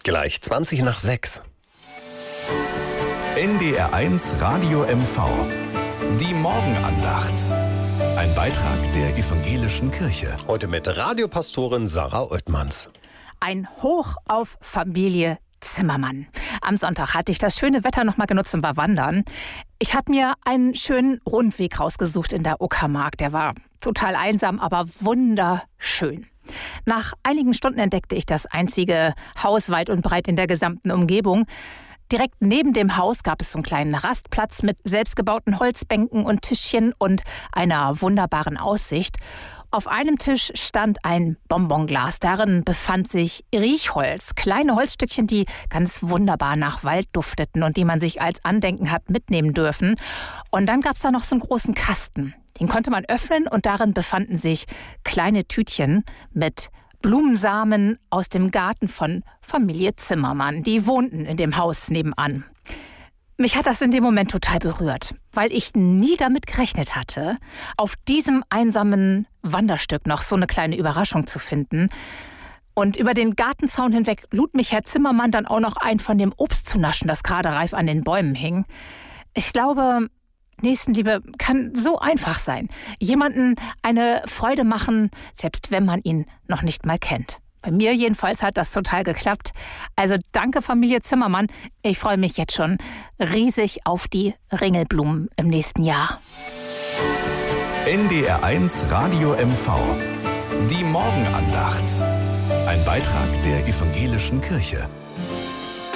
Gleich 20 nach 6. NDR1 Radio MV. Die Morgenandacht. Ein Beitrag der Evangelischen Kirche. Heute mit Radiopastorin Sarah Oettmanns. Ein Hoch auf Familie Zimmermann. Am Sonntag hatte ich das schöne Wetter noch mal genutzt und war wandern. Ich habe mir einen schönen Rundweg rausgesucht in der Uckermark. Der war total einsam, aber wunderschön. Nach einigen Stunden entdeckte ich das einzige Haus weit und breit in der gesamten Umgebung. Direkt neben dem Haus gab es so einen kleinen Rastplatz mit selbstgebauten Holzbänken und Tischchen und einer wunderbaren Aussicht. Auf einem Tisch stand ein Bonbonglas. Darin befand sich Riechholz, kleine Holzstückchen, die ganz wunderbar nach Wald dufteten und die man sich als Andenken hat mitnehmen dürfen. Und dann gab es da noch so einen großen Kasten. Den konnte man öffnen und darin befanden sich kleine Tütchen mit Blumensamen aus dem Garten von Familie Zimmermann. Die wohnten in dem Haus nebenan. Mich hat das in dem Moment total berührt, weil ich nie damit gerechnet hatte, auf diesem einsamen Wanderstück noch so eine kleine Überraschung zu finden. Und über den Gartenzaun hinweg lud mich Herr Zimmermann dann auch noch ein, von dem Obst zu naschen, das gerade reif an den Bäumen hing. Ich glaube, Nächstenliebe kann so einfach sein. Jemanden eine Freude machen, selbst wenn man ihn noch nicht mal kennt. Bei mir jedenfalls hat das total geklappt. Also danke, Familie Zimmermann. Ich freue mich jetzt schon riesig auf die Ringelblumen im nächsten Jahr. NDR1 Radio MV. Die Morgenandacht. Ein Beitrag der Evangelischen Kirche.